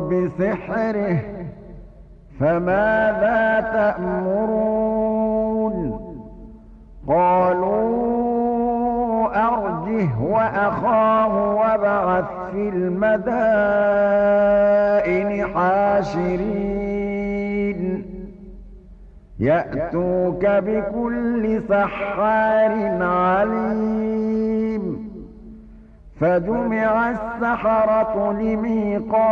بسحره فماذا تأمرون قالوا أرجه وأخاه وابعث في المدائن حاشرين يأتوك بكل سحار عليم فجمع السحرة لميقات